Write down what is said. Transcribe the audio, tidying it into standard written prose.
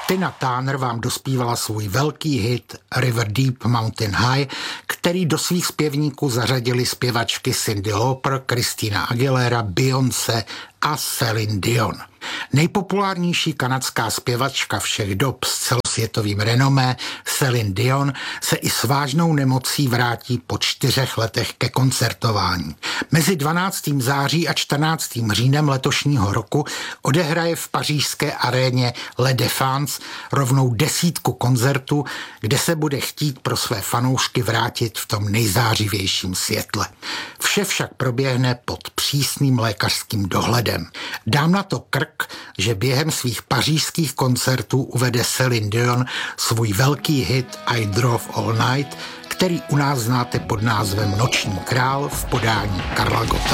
Tina Turner vám dospívala svůj velký hit River Deep Mountain High, který do svých zpěvníků zařadili zpěvačky Cyndi Lauper, Christina Aguilera, Beyoncé a Celine Dion. Nejpopulárnější kanadská zpěvačka všech dob s celosvětovým renomé Celine Dion se i s vážnou nemocí vrátí po 4 letech ke koncertování. Mezi 12. září a 14. říjnem letošního roku odehraje v pařížské aréně Le Défense rovnou 10 koncertů, kde se bude chtít pro své fanoušky vrátit v tom nejzářivějším světle. Vše však proběhne pod přísným lékařským dohledem. Dám na to krk, že během svých pařížských koncertů uvede Celine Dion svůj velký hit I Drove All Night, který u nás znáte pod názvem Noční král v podání Karla Gotta.